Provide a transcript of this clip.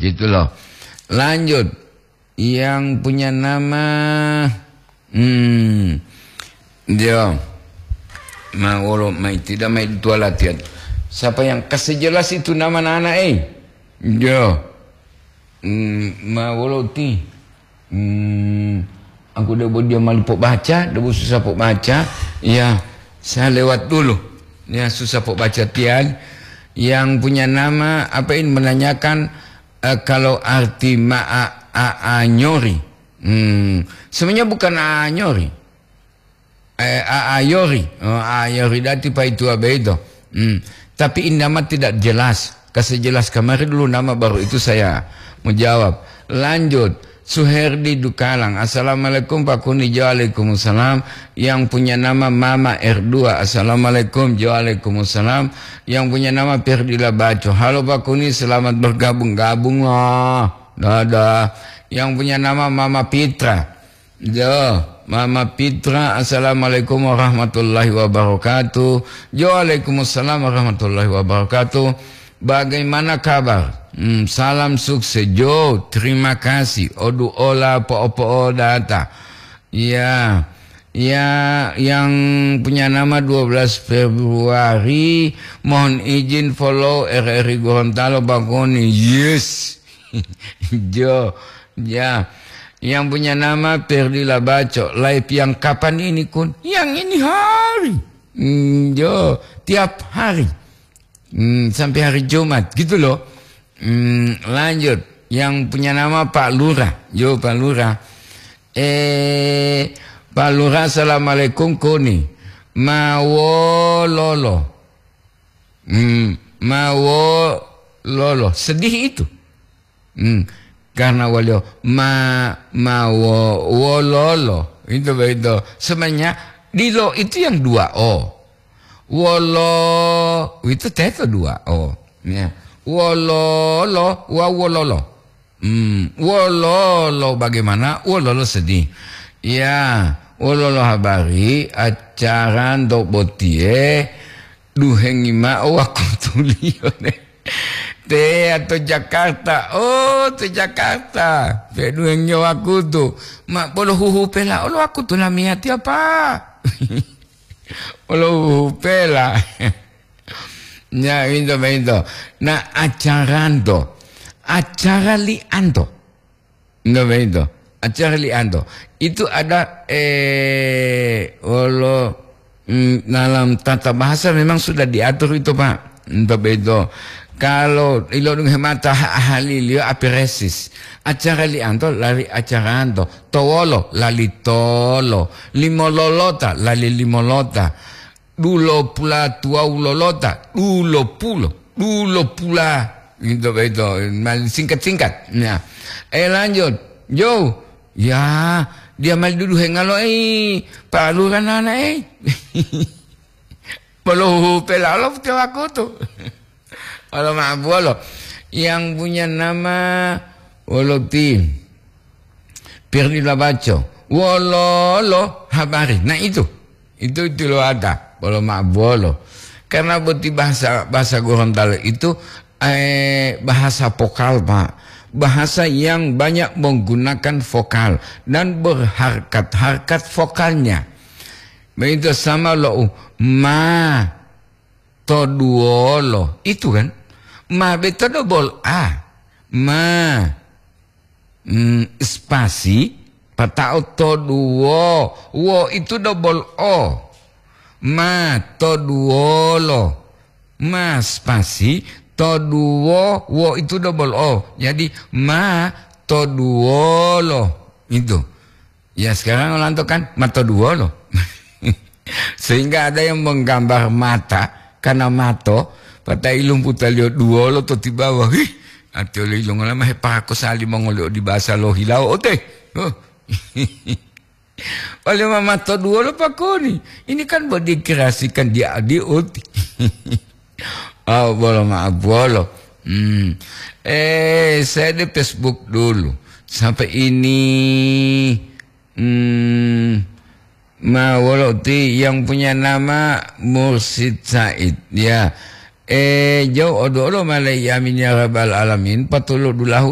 Gitu loh. Lanjut. Yang punya nama dia mau tidak main dua latihan. Siapa yang kasih jelas itu nama anak dia mau ti aku dah buat dia malu pok baca, dah buat susah pok baca. Ya, saya lewat dulu. Ya, susah pok baca tian. Yang punya nama apa ini menanyakan kalau arti nyori. Sebenarnya bukan nyori. Ayori. Ayori dati pa itu apa itu. Tapi ini nama tidak jelas. Kasih jelas kemarin dulu nama baru itu saya menjawab. Lanjut. Suherdi Dukalang. Assalamualaikum Pak Kuni. Waalaikumsalam. Yang punya nama Mama R2. Assalamualaikum. Waalaikumsalam. Yang punya nama Perdila Baco. Halo Pak Kuni, selamat bergabung-gabung lah. Dadah. Yang punya nama Mama Pitra. Mama Pitra. Assalamualaikum warahmatullahi wabarakatuh. Waalaikumsalam warahmatullahi wabarakatuh. Bagaimana kabar? Salam sukses Jo, terima kasih. Odu ola po data. Ya, yang punya nama 12 Februari, mohon izin follow RRI Gorontalo Bakoni. Yes. Jo, ya. Yang punya nama Perdila Baco. Live yang kapan ini Kun? Yang ini hari. Jo, tiap hari. Sampai hari Jumat gitu loh. Lanjut. Yang punya nama Pak Lurah. Yo Pak Lurah. Pak Lurah, assalamualaikum Kuni. Mawololo. Mawololo. Sedih itu. Karena walio mawololo. Itu begitu. Sebenarnya di lo itu yang 2 O. Wolo itu teto 2 O. Ya. Wololo, wololo. Wololo bagaimana? Wololo sedih. Ya, wololo habari acara ndok botie duhengima aku tulione. Te atau Jakarta. Oh, te Jakarta. Pe duhengnya aku tuh. Mak bolo huhu pela. Olo aku tuh namanya apa? Olo huhu pela. Ya, itu. Nah, acara liando. Itu. Acara liando. Itu ada dalam tata bahasa memang sudah diatur itu, Pak. Itu. Kalau ilodung hemata ahli liyo apiresis. Acara liando lari acara ando. Towolo lali tolo. Limololota lali limolota. Dulo pula tua ulolota, dulo pula, gitu. Singkat. Ya. Lanjut, Jo, ya dia mal duduk hengalo paluran anak Bolo pelalo tiap aku tuh. Kalau bolo yang punya nama Woloti Perdila Baco, Wololo habari. Nah itu lo ada. Bolo bolo. Karena buti bahasa Gorontalo itu bahasa vokal, Pak. Bahasa yang banyak menggunakan vokal dan berharkat vokalnya. Begitu sama lo ma to duolo. Itu kan. Ma beto double A. Ma spasi patao to duo. Wo itu double O. Ma to duolo. Ma spasi to duo. Wo itu double O. Jadi ma to duolo. Itu. Ya sekarang lantuk kan ma to duolo. Sehingga ada yang menggambar mata karena mato pada ilung putalio duolo to di bawah. Atau ilung lama hepa ko sali mongolio di bahasa lo hilau ote. Oleh mama to duolo Pak Kuni. Ini kan buat dikreasikan dia diuti. Oh, maaf bolo. Saya di Facebook dulu. Sampai ini Mawoloti yang punya nama Mursid Said. Ya. Jauh odolo malai yamin ya rabbal alamin. Patulu dulahu